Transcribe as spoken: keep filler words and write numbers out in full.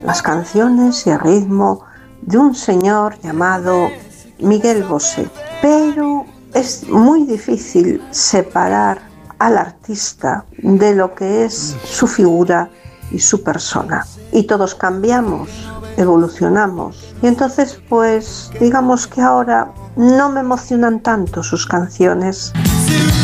las canciones y el ritmo de un señor llamado Miguel Bosé. Pero es muy difícil separar al artista de lo que es su figura y su persona. Y todos cambiamos, evolucionamos. Y entonces, pues, digamos que ahora no me emocionan tanto sus canciones.